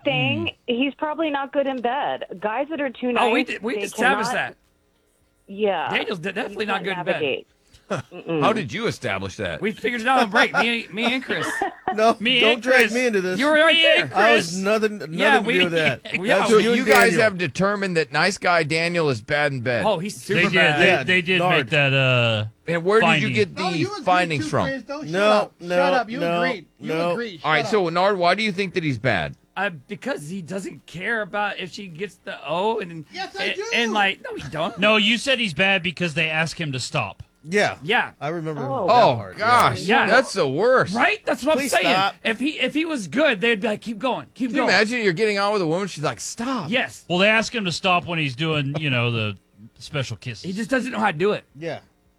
thing. He's probably not good in bed. Guys that are too nice. Oh, we did establish that. Yeah. Daniel's definitely not good in bed. How did you establish that? We figured it out on break. Me and Chris. No, Me don't and drag Chris. me into this. You were right there. I was nothing to do with that. Yeah, That's So you you and guys Daniel. have determined that nice guy Daniel is bad in bed. Oh, he's super They did. bad. Yeah, They did Nard. make that. And where did finding. you get the you agreed findings too, from? Chris. Don't No, shut up. no, Shut up. You no, agreed. You no. agreed. All right, Shut so up. Nard, why do you think that he's bad? Because he doesn't care about if she gets the O and Yes, I do. And like no, you don't. No, you said he's bad because they asked him to stop. Yeah. Yeah. I remember. Oh. that Oh part, gosh, Yeah. that's the worst. Right? That's what Please I'm saying. stop. If he was good, they'd be like, keep going, keep Can you going. imagine you're getting on with a woman? She's like, stop. Yes. Well, they asked him to stop when he's doing, the special kisses. He just doesn't know how to do it. Yeah.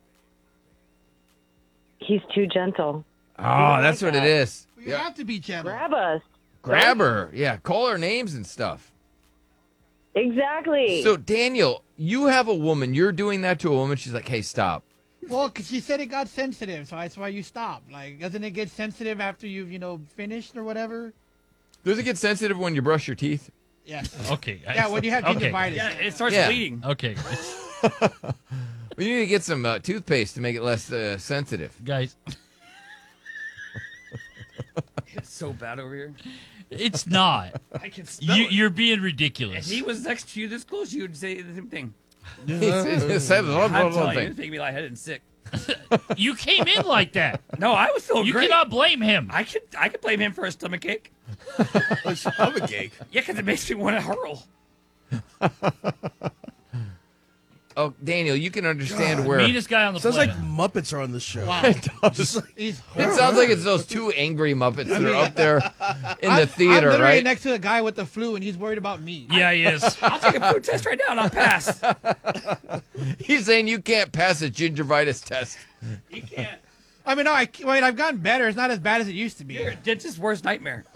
He's too gentle. Oh, that's what it is. You Yeah. have to be gentle. Grab us. Grab her. Yeah, call her names and stuff. Exactly. So, Daniel, you have a woman. You're doing that to a woman. She's like, hey, stop. Well, 'cause she said it got sensitive, so that's why you stopped. Like, doesn't it get sensitive after you've, finished or whatever? Does it get sensitive when you brush your teeth? Yes. Okay. Yeah, when you have Okay. gingivitis. Yeah, it starts Yeah. bleeding. Okay. We need to get some toothpaste to make it less sensitive. Guys, It's so bad over here. it's not. I can smell it. You're being If ridiculous. he was next to you this close, you would say the same thing. It says one I'm telling you, thing. it's making me lightheaded and sick. You came in like that. No, I was feeling You great. cannot blame him. I could blame him for a stomach ache. Stomach ache. Yeah, because it makes me want to hurl. Oh, Daniel, you can understand where. Meanest guy on the Sounds like planet. Muppets are on the show. Wow. Just like, He's It sounds like it's those two angry Muppets that are up there in the theater, I'm literally right? next to a guy with the flu, and he's worried about me. Yeah, he is. I'll take a food test right now and I'll pass. He's saying you can't pass a gingivitis test. You can't. I mean, no, I've gotten better. It's not as bad as it used to be. You're a dentist's worst nightmare.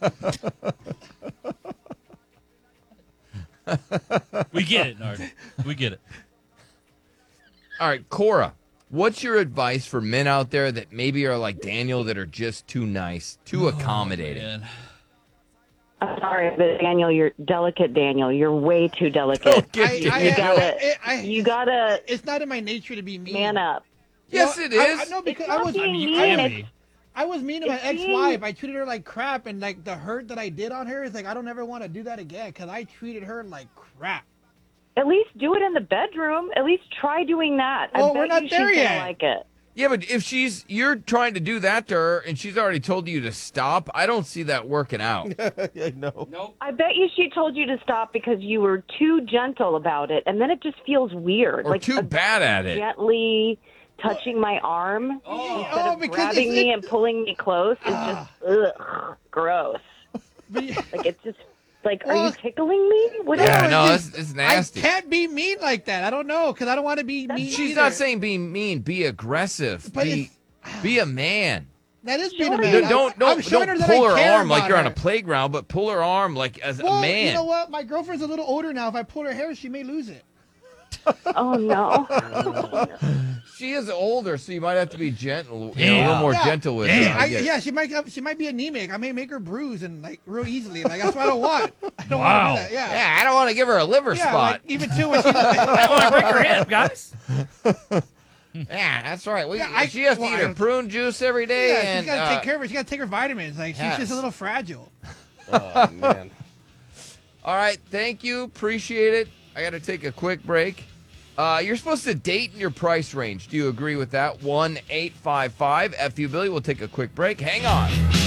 We get it, Nard. We get it. All right, Cora, what's your advice for men out there that maybe are like Daniel that are just too nice, too accommodating? Man. I'm sorry, but Daniel, you're delicate. Daniel, you're way too delicate. You gotta It's not in my nature to be mean. man up. Yes, it is. I know because It's I not was. being You mean, can it's- be. I was mean to my It's ex-wife. I treated her like crap, and like the hurt that I did on her is like I don't ever want to do that again because I treated her like crap. At least do it in the bedroom. At least try doing that. Well, I bet we're not you there she's yet. gonna like it. Yeah, but if you're trying to do that to her and she's already told you to stop, I don't see that working out. yeah, no. Nope. I bet you she told you to stop because you were too gentle about it, and then it just feels weird. Or like too bad at it. gently touching my arm instead of because grabbing it's- me and pulling me close is just gross. Like it's just like, are Well, you tickling me? What is Yeah, it? no, it's it's nasty. I can't be mean like that. I don't know because I don't want to be mean. She's either. not saying be mean, be aggressive. But Be a man. that is being a Sure. man. Don't I'm showing her that pull I her care arm like about you're on her. a playground, but pull her arm like as Well, a man. you know what? My girlfriend's a little older now. If I pull her hair, she may lose it. Oh no! She is older, so you might have to be gentle, a Yeah. little more Yeah. gentle with Damn. her. I guess. She might be anemic. I may make her bruise and like real easily. Like that's what I don't want. I don't Wow. want to do that. Yeah. Yeah, I don't want to give her a liver Yeah, spot. like, even too when she's I want to break her hip, guys. Yeah, that's right. Yeah, she has to well, eat her prune juice every day, yeah, and she's got to take care of her. She got to take her vitamins. Like she's Yes. just a little fragile. Oh, man. all right, thank you, appreciate it. I got to take a quick break. You're supposed to date in your price range. Do you agree with that? 1-855 FU Billy. We'll take a quick break. Hang on.